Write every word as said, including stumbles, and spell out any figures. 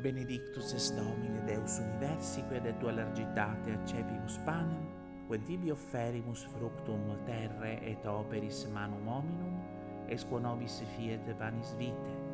Benedictus est Domine Deus universique, et tu alargitate accepimus panem, quem tibi offerimus fructum terrae et operis manum hominum, es quo nobis fiet panis vitae.